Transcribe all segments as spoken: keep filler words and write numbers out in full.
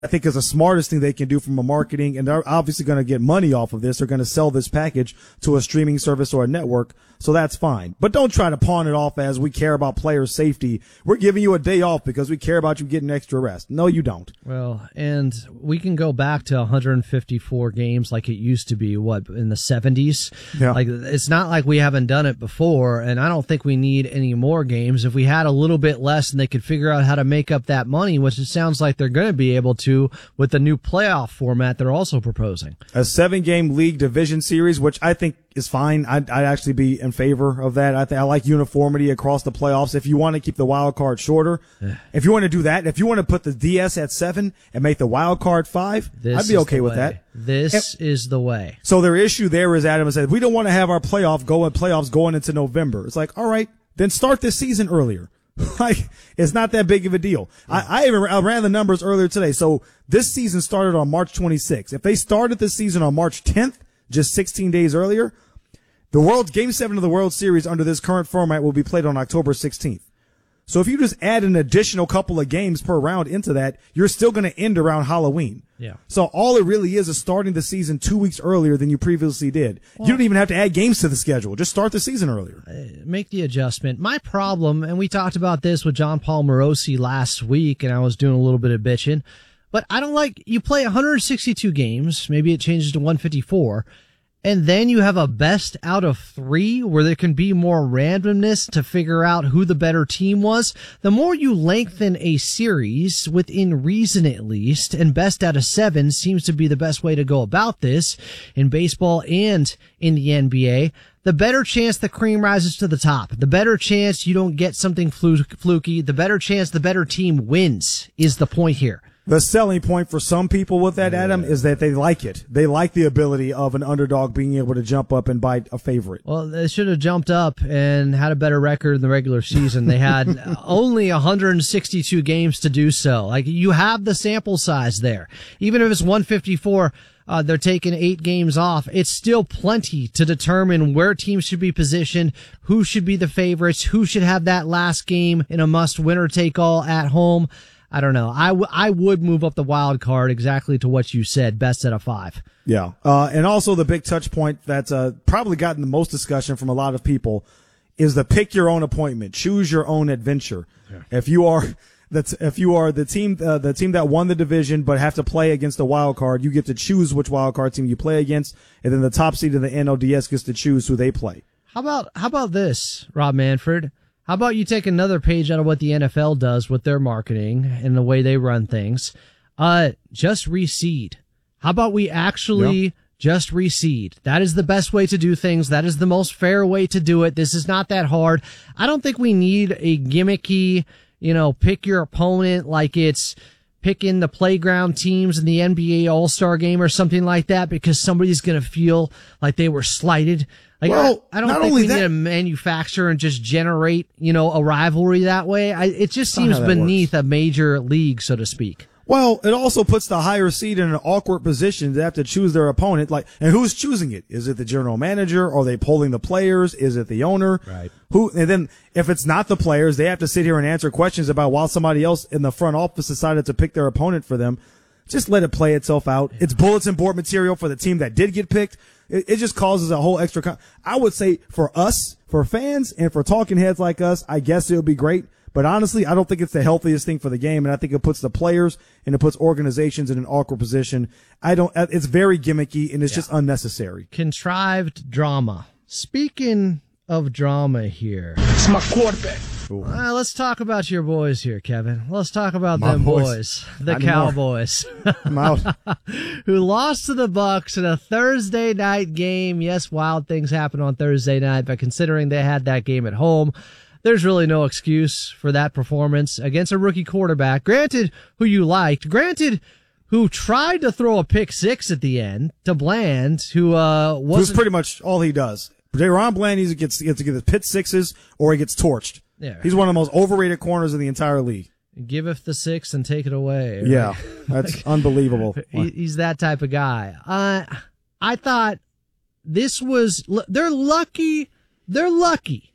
I think is the smartest thing they can do from a marketing, and they're obviously going to get money off of this. They're going to sell this package to a streaming service or a network, so that's fine. But don't try to pawn it off as we care about player safety. We're giving you a day off because we care about you getting extra rest. No, you don't. Well, and we can go back to one hundred fifty-four games like it used to be, what, in the seventies? Yeah. Like, it's not like we haven't done it before, and I don't think we need any more games. If we had a little bit less and they could figure out how to make up that money, which it sounds like they're going to be able to with the new playoff format they're also proposing. A seven-game league division series, which I think is fine. I'd, I'd actually be in favor of that. I, th- I like uniformity across the playoffs. If you want to keep the wild card shorter, if you want to do that, if you want to put the D S at seven and make the wild card five, This I'd be is okay the with way. that. This And- is the way. So their issue there is Adam said, we don't want to have our playoff going, playoffs going into November. It's like, all right, then start this season earlier. Like, it's not that big of a deal. I, I even I ran the numbers earlier today. So this season started on March twenty-sixth. If they started this season on March tenth, just sixteen days earlier, the World Game seven of the World Series under this current format will be played on October sixteenth. So if you just add an additional couple of games per round into that, you're still going to end around Halloween. Yeah. So all it really is is starting the season two weeks earlier than you previously did. Well, you don't even have to add games to the schedule. Just start the season earlier. Make the adjustment. My problem, and we talked about this with John Paul Morosi last week, and I was doing a little bit of bitching, but I don't like, you play one hundred sixty-two games, maybe it changes to one fifty-four, and then you have a best out of three where there can be more randomness to figure out who the better team was. The more you lengthen a series, within reason at least, and best out of seven seems to be the best way to go about this in baseball and in the N B A, the better chance the cream rises to the top. The better chance you don't get something fluky. The better chance the better team wins is the point here. The selling point for some people with that, Adam, is that they like it. They like the ability of an underdog being able to jump up and bite a favorite. Well, they should have jumped up and had a better record in the regular season. They had only one hundred sixty-two games to do so. Like, you have the sample size there. Even if it's one fifty-four, uh, they're taking eight games off. It's still plenty to determine where teams should be positioned, who should be the favorites, who should have that last game in a must-winner-take-all at home. I don't know. I, w- I would move up the wild card exactly to what you said, best out of five. Yeah. Uh, and also the big touch point that's uh, probably gotten the most discussion from a lot of people is the pick your own appointment, choose your own adventure. Yeah. If you are that's if you are the team uh, the team that won the division but have to play against a wild card, you get to choose which wild card team you play against, and then the top seed in the N L D S gets to choose who they play. How about how about this, Rob Manfred? How about you take another page out of what the N F L does with their marketing and the way they run things? Uh, just reseed. How about we actually yeah. just reseed? That is the best way to do things. That is the most fair way to do it. This is not that hard. I don't think we need a gimmicky, you know, pick your opponent like it's picking the playground teams in the N B A All-Star game or something like that because somebody's going to feel like they were slighted. Like, well, I, I don't think we that, need to manufacture and just generate, you know, a rivalry that way. I, it just seems beneath works. a major league, so to speak. Well, it also puts the higher seed in an awkward position to have to choose their opponent. Like, and who's choosing it? Is it the general manager? Are they polling the players? Is it the owner? Right. Who? And then if it's not the players, they have to sit here and answer questions about why somebody else in the front office decided to pick their opponent for them. Just let it play itself out. It's bulletin board material for the team that did get picked. It, it just causes a whole extra. Con- I would say for us, for fans, and for talking heads like us, I guess it would be great. But honestly, I don't think it's the healthiest thing for the game, and I think it puts the players and it puts organizations in an awkward position. I don't. It's very gimmicky and it's yeah. just unnecessary. Contrived drama. Speaking of drama here, it's my quarterback. Uh, let's talk about your boys here, Kevin. Let's talk about My them boys, boys the Cowboys, I'm out. who lost to the Bucs in a Thursday night game. Yes, wild things happen on Thursday night, but considering they had that game at home, there's really no excuse for that performance against a rookie quarterback. Granted, who you liked. Granted, who tried to throw a pick six at the end to Bland, who uh wasn't. Who's pretty much all he does. Ron Bland either gets, gets to get the pit sixes or he gets torched. Yeah. He's one of the most overrated corners in the entire league. Giveth the six and take it away. Right? Yeah, that's like, unbelievable. He's that type of guy. Uh, I thought this was, they're lucky, they're lucky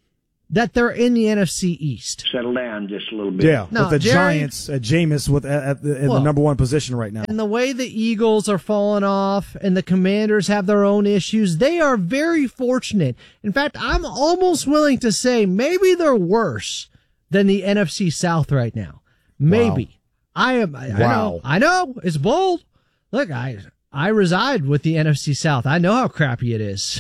that they're in the N F C East. Settle down just a little bit. Yeah, no, with the Jerry, Giants, uh, Jameis with at, at the, in well, the number one position right now. And the way the Eagles are falling off and the Commanders have their own issues, they are very fortunate. In fact, I'm almost willing to say maybe they're worse than the N F C South right now. Maybe. Wow. I am. I, wow. I know. I know. It's bold. Look, I I reside with the N F C South. I know how crappy it is.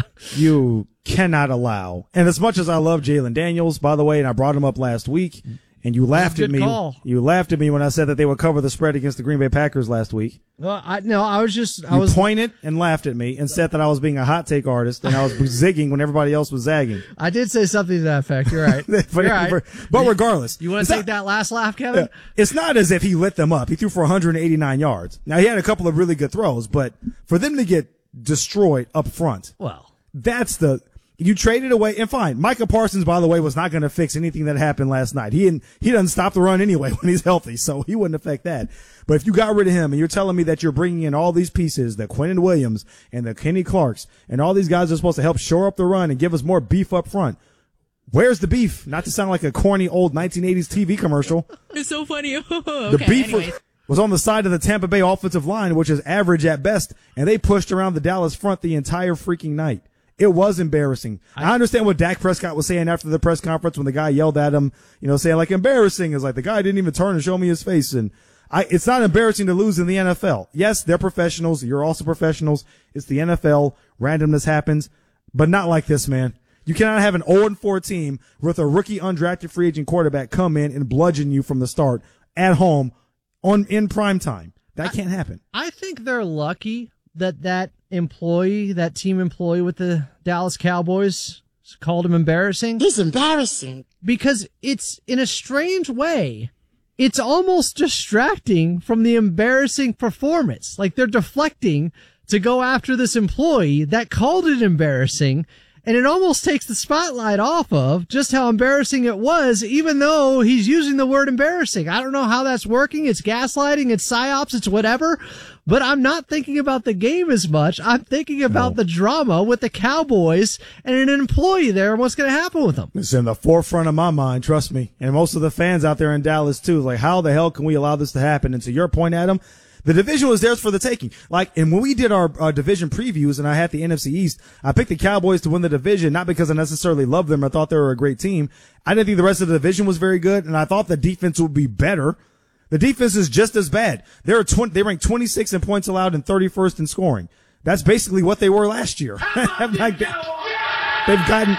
You cannot allow. And as much as I love Jalen Daniels, by the way, and I brought him up last week, and you laughed at me. Call. You laughed at me when I said that they would cover the spread against the Green Bay Packers last week. Well, I no, I was just I you was pointed and laughed at me and said that I was being a hot take artist and I was zigging when everybody else was zagging. I did say something to that effect. You're right. but, You're right. but regardless, You want to take not, that last laugh, Kevin? It's not as if he lit them up. He threw for one hundred eighty-nine yards. Now he had a couple of really good throws, but for them to get destroyed up front, well, that's the. You traded away, and fine. Micah Parsons, by the way, was not going to fix anything that happened last night. He didn't, he doesn't stop the run anyway when he's healthy, so he wouldn't affect that. But if you got rid of him and you're telling me that you're bringing in all these pieces, the Quinnen Williams and the Kenny Clarks and all these guys are supposed to help shore up the run and give us more beef up front. Where's the beef? Not to sound like a corny old nineteen eighties T V commercial. It's so funny. okay, the beef was, anyways. was on the side of the Tampa Bay offensive line, which is average at best, and they pushed around the Dallas front the entire freaking night. It was embarrassing. I, I understand what Dak Prescott was saying after the press conference when the guy yelled at him, you know, saying like embarrassing is like the guy didn't even turn and show me his face. And I, it's not embarrassing to lose in the N F L. Yes, they're professionals. You're also professionals. It's the N F L. Randomness happens, but not like this, man. You cannot have an oh and four team with a rookie undrafted free agent quarterback come in and bludgeon you from the start at home on, in prime time. That can't happen. I think they're lucky that that employee, that team employee with the Dallas Cowboys called him embarrassing. He's embarrassing. Because it's, in a strange way, it's almost distracting from the embarrassing performance. Like they're deflecting to go after this employee that called it embarrassing. And it almost takes the spotlight off of just how embarrassing it was, even though he's using the word embarrassing. I don't know how that's working. It's gaslighting, it's psyops, it's whatever. But I'm not thinking about the game as much. I'm thinking about no. the drama with the Cowboys and an employee there and what's going to happen with them. It's in the forefront of my mind, trust me. And most of the fans out there in Dallas, too. Like, how the hell can we allow this to happen? And to your point, Adam, the division was theirs for the taking. Like, and when we did our, our division previews and I had the N F C East, I picked the Cowboys to win the division, not because I necessarily loved them. I thought they were a great team. I didn't think the rest of the division was very good, and I thought the defense would be better. The defense is just as bad. They're twenty, they ranked twenty-sixth in points allowed and thirty-first in scoring. That's basically what they were last year. like they, they've gotten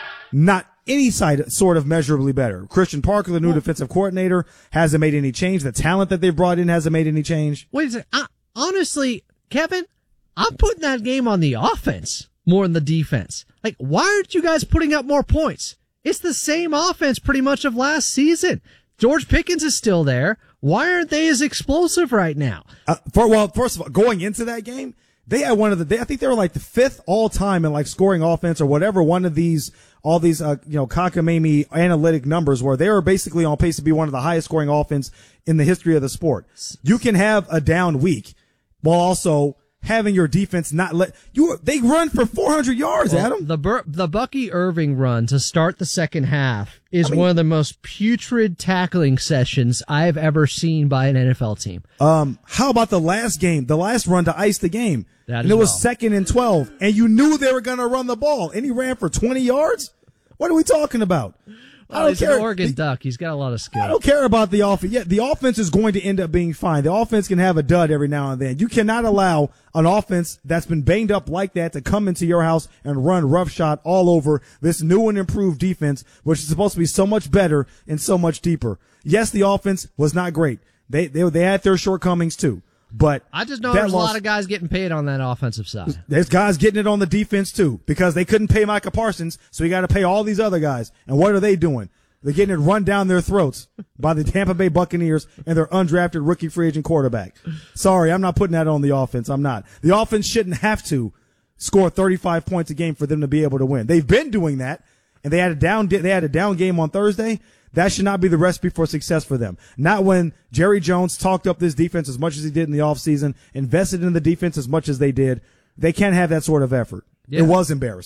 not any side sort of measurably better. Christian Parker, the new well, defensive coordinator, hasn't made any change. The talent that they've brought in hasn't made any change. Wait a second. I, honestly, Kevin, I'm putting that game on the offense more than the defense. Like, why aren't you guys putting up more points? It's the same offense pretty much of last season. George Pickens is still there. Why aren't they as explosive right now? Uh, for, well, first of all, going into that game, they had one of the, they, I think they were like the fifth all time in like scoring offense or whatever one of these, all these, uh, you know, cockamamie analytic numbers where they were basically on pace to be one of the highest scoring offense in the history of the sport. You can have a down week while also having your defense not let you, they run for four hundred yards, well, Adam. The Bur- the Bucky Irving run to start the second half is I mean, one of the most putrid tackling sessions I've ever seen by an N F L team. Um, how about the last game, the last run to ice the game? That and it was well. second and twelve, and you knew they were going to run the ball, and he ran for twenty yards? What are we talking about? Well, I don't he's care. an Oregon the, Duck. He's got a lot of skill. I don't care about the offense. Yeah, the offense is going to end up being fine. The offense can have a dud every now and then. You cannot allow an offense that's been banged up like that to come into your house and run roughshod all over this new and improved defense, which is supposed to be so much better and so much deeper. Yes, the offense was not great. They they they had their shortcomings too. But I just know there's loss, a lot of guys getting paid on that offensive side. There's guys getting it on the defense too, because they couldn't pay Micah Parsons, so you got to pay all these other guys. And what are they doing? They're getting it run down their throats by the Tampa Bay Buccaneers and their undrafted rookie free agent quarterback. Sorry, I'm not putting that on the offense. I'm not. The offense shouldn't have to score thirty-five points a game for them to be able to win. They've been doing that, and they had a down they had a down game on Thursday. That should not be the recipe for success for them. Not when Jerry Jones talked up this defense as much as he did in the offseason, invested in the defense as much as they did. They can't have that sort of effort. Yeah. It was embarrassing.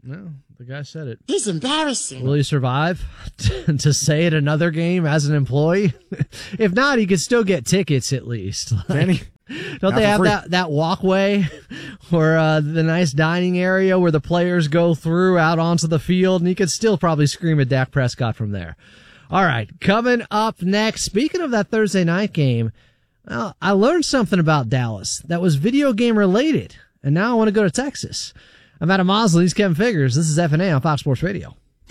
No, the guy said it. He's embarrassing. Will he survive to say it another game as an employee? If not, he could still get tickets at least. Like, don't they have that, that walkway or uh, the nice dining area where the players go through out onto the field? And he could still probably scream at Dak Prescott from there. All right, coming up next, speaking of that Thursday night game, well, I learned something about Dallas that was video game related, and now I want to go to Texas. I'm Adam Mosley. He's Kevin Figures. This is F and A on Fox Sports Radio.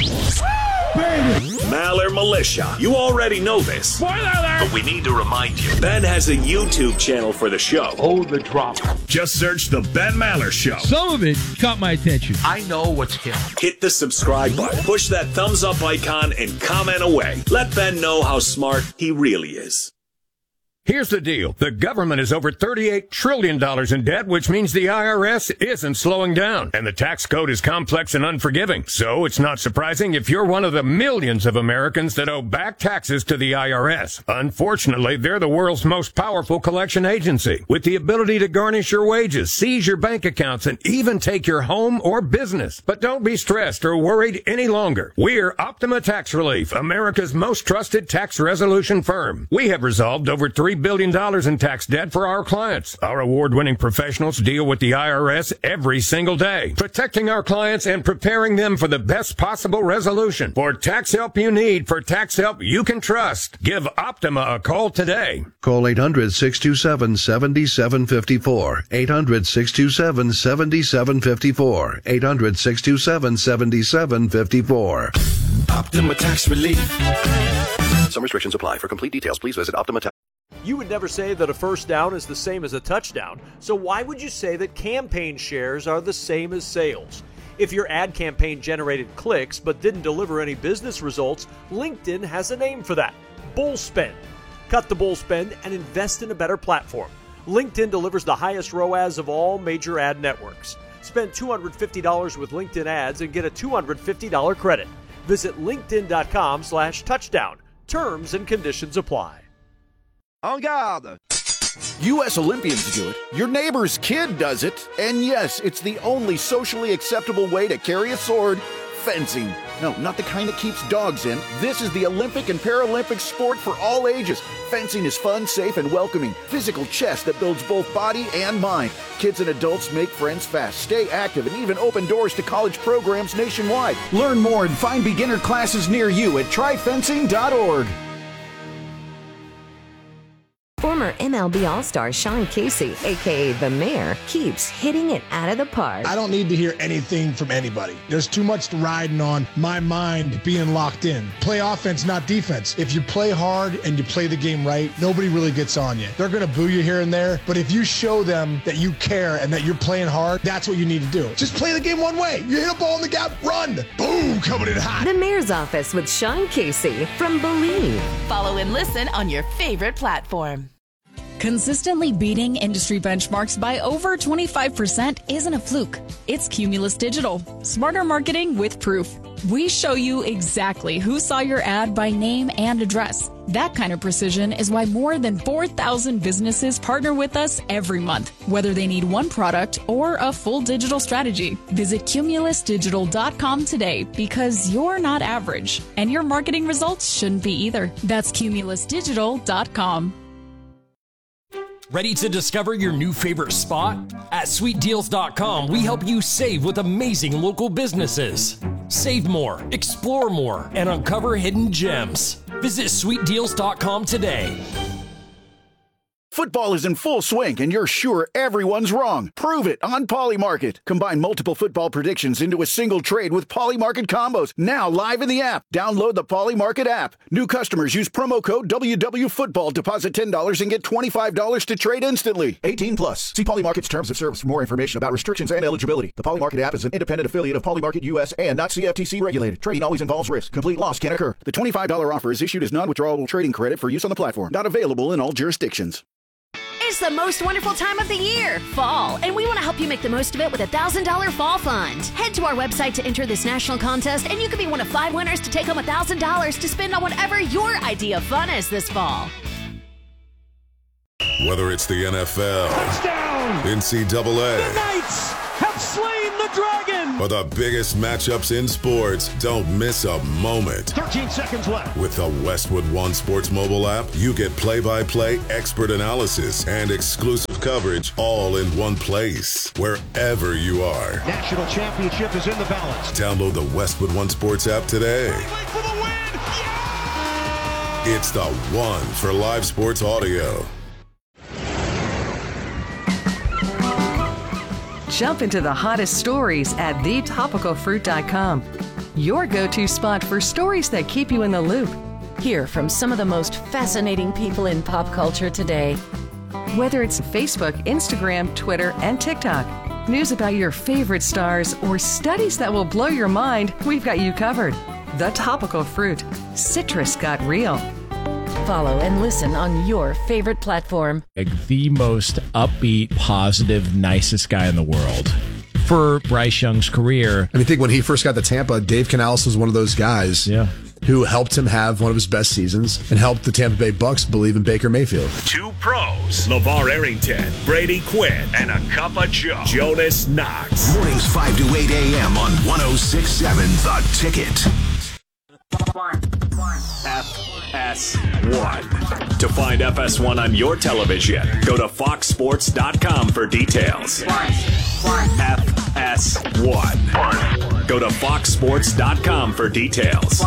Maller Militia. You already know this. Spoiler alert! But we need to remind you. Ben has a YouTube channel for the show. Oh, the drop. Just search The Ben Maller Show. Some of it caught my attention. I know what's him. Hit the subscribe button. Push that thumbs up icon and comment away. Let Ben know how smart he really is. Here's the deal. The government is over thirty-eight trillion dollars in debt, which means the I R S isn't slowing down. And the tax code is complex and unforgiving. So it's not surprising if you're one of the millions of Americans that owe back taxes to the I R S. Unfortunately, they're the world's most powerful collection agency, with the ability to garnish your wages, seize your bank accounts, and even take your home or business. But don't be stressed or worried any longer. We're Optima Tax Relief, America's most trusted tax resolution firm. We have resolved over three billion dollars in tax debt for our clients. Our award-winning professionals deal with the I R S every single day, protecting our clients and preparing them for the best possible resolution. For tax help you need, for tax help you can trust, give Optima a call today. Call eight hundred, six two seven, seven seven five four. eight hundred, six two seven, seven seven five four. eight hundred, six two seven, seven seven five four. Optima Tax Relief. Some restrictions apply. For complete details, please visit Optima Tax. You would never say that a first down is the same as a touchdown, so why would you say that campaign shares are the same as sales? If your ad campaign generated clicks but didn't deliver any business results, LinkedIn has a name for that: bull spend. Cut the bull spend and invest in a better platform. LinkedIn delivers the highest R O A S of all major ad networks. Spend two hundred fifty dollars with LinkedIn ads and get a two hundred fifty dollars credit. Visit linkedin.com slash touchdown. Terms and conditions apply. En garde! U S Olympians do it, your neighbor's kid does it, and yes, it's the only socially acceptable way to carry a sword: fencing. No, not the kind that keeps dogs in. This is the Olympic and Paralympic sport for all ages. Fencing is fun, safe, and welcoming. Physical chess that builds both body and mind. Kids and adults make friends fast, stay active, and even open doors to college programs nationwide. Learn more and find beginner classes near you at try fencing dot org. Former M L B All-Star Sean Casey, a k a. The Mayor, keeps hitting it out of the park. I don't need to hear anything from anybody. There's too much riding on my mind being locked in. Play offense, not defense. If you play hard and you play the game right, nobody really gets on you. They're going to boo you here and there, but if you show them that you care and that you're playing hard, that's what you need to do. Just play the game one way. You hit a ball in the gap, run. Boom, coming in hot. The Mayor's Office with Sean Casey from Believe. Follow and listen on your favorite platform. Consistently beating industry benchmarks by over twenty-five percent isn't a fluke. It's Cumulus Digital. Smarter marketing with proof. We show you exactly who saw your ad by name and address. That kind of precision is why more than four thousand businesses partner with us every month, whether they need one product or a full digital strategy. Visit cumulus digital dot com today, because you're not average, and your marketing results shouldn't be either. That's cumulus digital dot com. Ready to discover your new favorite spot? At sweet deals dot com, we help you save with amazing local businesses. Save more, explore more, and uncover hidden gems. Visit sweet deals dot com today. Football is in full swing, and you're sure everyone's wrong. Prove it on Polymarket. Combine multiple football predictions into a single trade with Polymarket combos. Now live in the app. Download the Polymarket app. New customers use promo code W W Football. Deposit ten dollars and get twenty-five dollars to trade instantly. eighteen plus. See Polymarket's terms of service for more information about restrictions and eligibility. The Polymarket app is an independent affiliate of Polymarket U S and not C F T C regulated. Trading always involves risk. Complete loss can occur. The twenty-five dollars offer is issued as non-withdrawable trading credit for use on the platform. Not available in all jurisdictions. It's the most wonderful time of the year, fall, and we want to help you make the most of it with a one thousand dollars Fall Fund. Head to our website to enter this national contest, and you can be one of five winners to take home one thousand dollars to spend on whatever your idea of fun is this fall. Whether it's the N F L, touchdown, N C double A, the Knights have slain the the Dragon! For the biggest matchups in sports, don't miss a moment. thirteen seconds left. With the Westwood One Sports mobile app, you get play-by-play expert analysis and exclusive coverage all in one place, wherever you are. National championship is in the balance. Download the Westwood One Sports app today. For the win! Yeah! It's the one for live sports audio. Jump into the hottest stories at the topical fruit dot com. Your go-to spot for stories that keep you in the loop. Hear from some of the most fascinating people in pop culture today. Whether it's Facebook, Instagram, Twitter, and TikTok, news about your favorite stars, or studies that will blow your mind, we've got you covered. The Topical Fruit. Citrus got real. Follow and listen on your favorite platform. Like the most upbeat, positive, nicest guy in the world for Bryce Young's career. And I think when he first got to Tampa, Dave Canales was one of those guys yeah. who helped him have one of his best seasons and helped the Tampa Bay Bucks believe in Baker Mayfield. Two pros, LeVar Arrington, Brady Quinn, and a cup of Joe, Jonas Knox. Mornings five to eight a.m. on one oh six point seven The Ticket. F S one. To find F S one on your television, go to fox sports dot com for details. F S one. Go to fox sports dot com for details.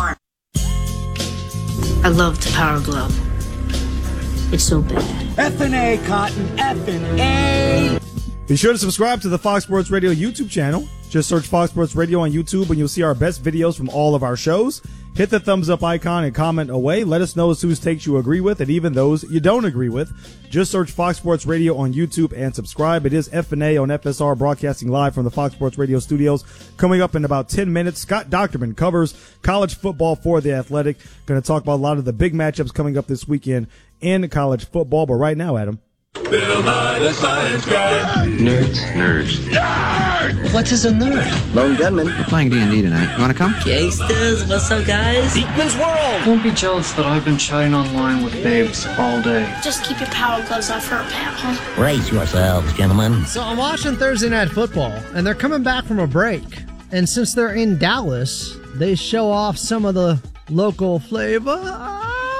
I love the Power Glove. It's so bad. F and A, Cotton. F and A. Be sure to subscribe to the Fox Sports Radio YouTube channel. Just search Fox Sports Radio on YouTube and you'll see our best videos from all of our shows. Hit the thumbs up icon and comment away. Let us know whose takes you agree with and even those you don't agree with. Just search Fox Sports Radio on YouTube and subscribe. It is F and A on F S R, broadcasting live from the Fox Sports Radio studios. Coming up in about ten minutes, Scott Docterman covers college football for The Athletic. Going to talk about a lot of the big matchups coming up this weekend in college football. But right now, Adam. Bill Nye, the science guy. Nerds. Nerds. Nerd! What is a nerd? Lone gunman. We're playing D and D tonight. You want to come? Gangsters, what's up, guys? Beekman's World! Don't be jealous that I've been chatting online with babes all day. Just keep your power gloves off her, pal. Brace yourselves, gentlemen. So I'm watching Thursday Night Football, and they're coming back from a break. And since they're in Dallas, they show off some of the local flavor.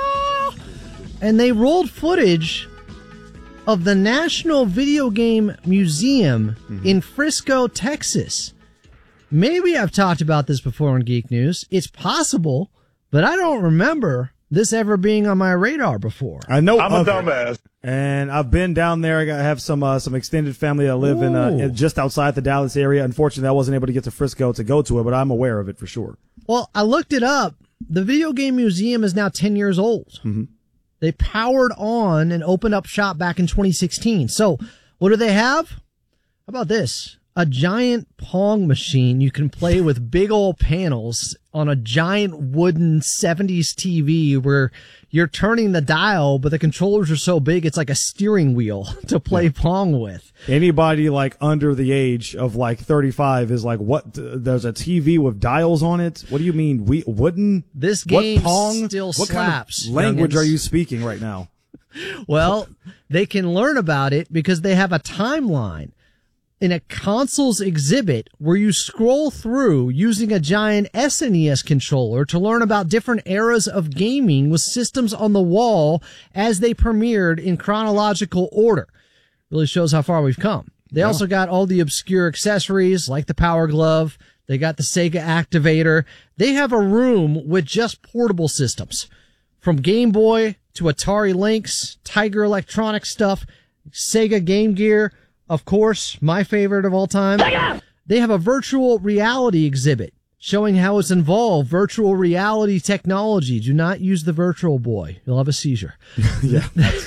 And they rolled footage of the National Video Game Museum mm-hmm. in Frisco, Texas. Maybe I've talked about this before on Geek News. It's possible, but I don't remember this ever being on my radar before. I know I'm a dumbass. And I've been down there. I got, have some uh, some extended family that live in, uh, in just outside the Dallas area. Unfortunately, I wasn't able to get to Frisco to go to it, but I'm aware of it for sure. Well, I looked it up. The Video Game Museum is now ten years old. Mm-hmm. They powered on and opened up shop back in twenty sixteen. So what do they have? How about this? A giant Pong machine you can play with big old panels on a giant wooden seventies T V where you're turning the dial, but the controllers are so big it's like a steering wheel to play yeah. Pong with. Anybody like under the age of like thirty-five is like, what? There's a T V with dials on it? What do you mean? We wooden? This game what Pong? still what slaps. Kind of language youngins. Are you speaking right now? Well, they can learn about it because they have a timeline in a consoles exhibit where you scroll through using a giant S N E S controller to learn about different eras of gaming with systems on the wall as they premiered in chronological order. Really shows how far we've come. They yeah. also got all the obscure accessories like the Power Glove. They got the Sega Activator. They have a room with just portable systems from Game Boy to Atari Lynx, Tiger Electronic stuff, Sega Game Gear. Of course, my favorite of all time. They have a virtual reality exhibit showing how it's involved virtual reality technology. Do not use the Virtual Boy. You'll have a seizure. yeah.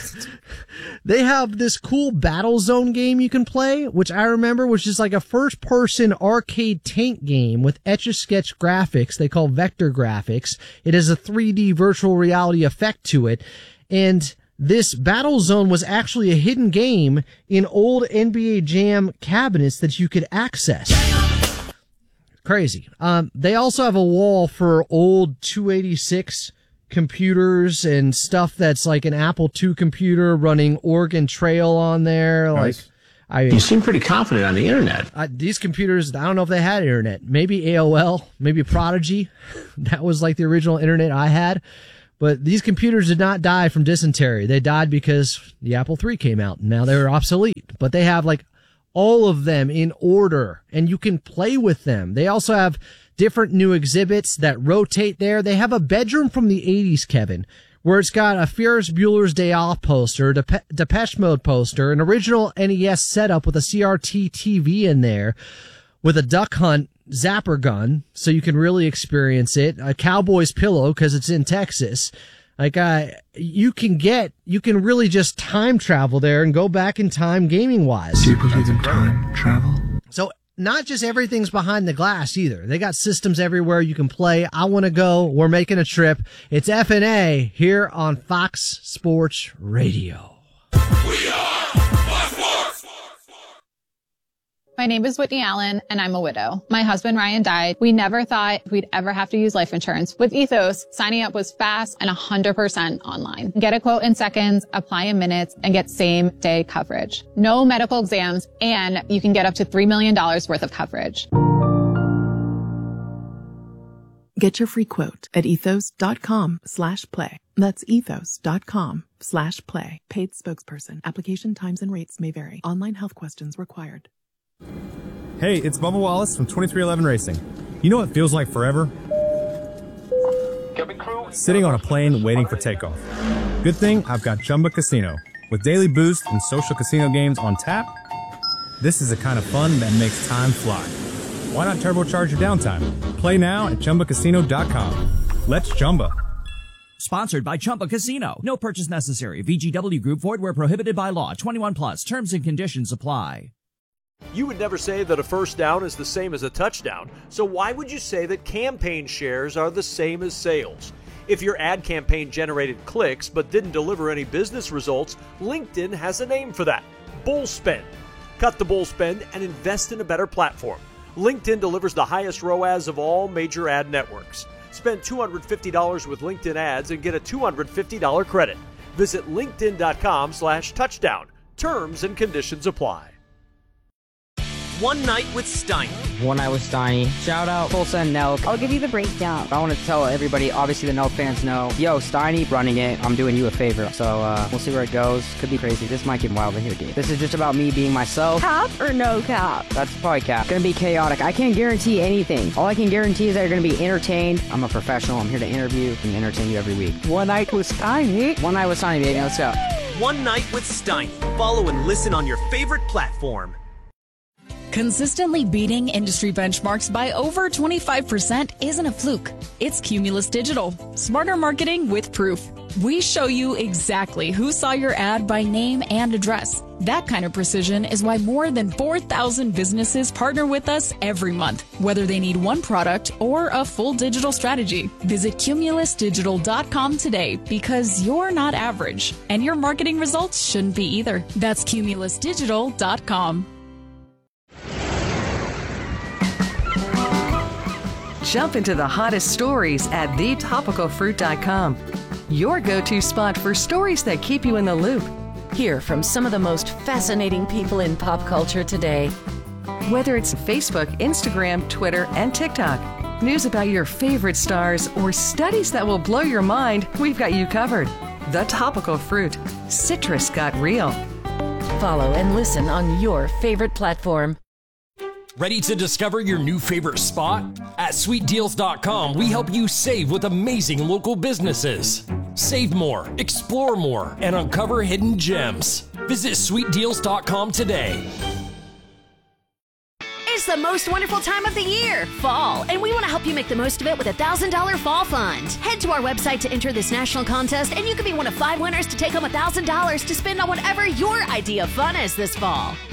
They have this cool Battle Zone game you can play, which I remember was just like a first-person arcade tank game with Etch-a-Sketch graphics they call vector graphics. It has a three D virtual reality effect to it. And this Battle Zone was actually a hidden game in old N B A Jam cabinets that you could access. Crazy. Um, they also have a wall for old two eighty-six computers and stuff that's like an Apple two computer running Oregon Trail on there. Nice. Like, I, you seem pretty confident on the internet. Uh, these computers, I don't know if they had internet. Maybe A O L, maybe Prodigy. That was like the original internet I had. But these computers did not die from dysentery. They died because the Apple three came out. Now they're obsolete. But they have like all of them in order, and you can play with them. They also have different new exhibits that rotate there. They have a bedroom from the eighties, Kevin, where it's got a Ferris Bueller's Day Off poster, a Dep- Depeche Mode poster, an original N E S setup with a C R T T V in there, with a duck hunt zapper gun, so you can really experience it, a Cowboys pillow because it's in Texas. Like, uh, you can get, you can really just time travel there and go back in time gaming wise. Do you believe in time travel? So not just everything's behind the glass either. They got systems everywhere you can play. I want to go. We're making a trip. It's F and A here on Fox Sports Radio. We are Fox Sports. My name is Whitney Allen, and I'm a widow. My husband, Ryan, died. We never thought we'd ever have to use life insurance. With Ethos, signing up was fast and one hundred percent online. Get a quote in seconds, apply in minutes, and get same-day coverage. No medical exams, and you can get up to three million dollars worth of coverage. Get your free quote at ethos.com slash play. That's ethos.com slash play. Paid spokesperson. Application times and rates may vary. Online health questions required. Hey, it's Bubba Wallace from twenty-three eleven Racing. You know what feels like forever? Sitting on a plane waiting for takeoff. Good thing I've got Chumba Casino. With daily boost and social casino games on tap, this is the kind of fun that makes time fly. Why not turbocharge your downtime? Play now at Chumba Casino dot com. Let's Chumba. Sponsored by Chumba Casino. No purchase necessary. V G W Group. Void where prohibited by law. twenty-one plus. Terms and conditions apply. You would never say that a first down is the same as a touchdown, so why would you say that campaign shares are the same as sales? If your ad campaign generated clicks but didn't deliver any business results, LinkedIn has a name for that: bull spend. Cut the bull spend and invest in a better platform. LinkedIn delivers the highest R O A S of all major ad networks. Spend two hundred fifty dollars with LinkedIn ads and get a two hundred fifty dollars credit. Visit linkedin.com slash touchdown. Terms and conditions apply. One Night with Steiny. One Night with Steiny. Shout out Tulsa and Nelk. I'll give you the breakdown. I want to tell everybody, obviously the Nelk fans know, yo, Steiny running it. I'm doing you a favor. So uh, we'll see where it goes. Could be crazy. This might get wild in here, dude. This is just about me being myself. Cap or no cap? That's probably cap. Gonna be chaotic. I can't guarantee anything. All I can guarantee is that you're gonna be entertained. I'm a professional. I'm here to interview and entertain you every week. One Night with Steiny. One Night with Steiny, baby. Let's go. One Night with Steiny. Follow and listen on your favorite platform. Consistently beating industry benchmarks by over twenty-five percent isn't a fluke. It's Cumulus Digital. Smarter marketing with proof. We show you exactly who saw your ad by name and address. That kind of precision is why more than four thousand businesses partner with us every month, whether they need one product or a full digital strategy. Visit cumulus digital dot com today, because you're not average, and your marketing results shouldn't be either. That's cumulus digital dot com. Jump into the hottest stories at the topical fruit dot com. Your go-to spot for stories that keep you in the loop. Hear from some of the most fascinating people in pop culture today. Whether it's Facebook, Instagram, Twitter, and TikTok, news about your favorite stars, or studies that will blow your mind, we've got you covered. The Topical Fruit. Citrus got real. Follow and listen on your favorite platform. Ready to discover your new favorite spot? At sweet deals dot com, we help you save with amazing local businesses. Save more, explore more, and uncover hidden gems. Visit sweet deals dot com today. It's the most wonderful time of the year, fall, and we want to help you make the most of it with a one thousand dollars fall fund. Head to our website to enter this national contest, and you could be one of five winners to take home one thousand dollars to spend on whatever your idea of fun is this fall.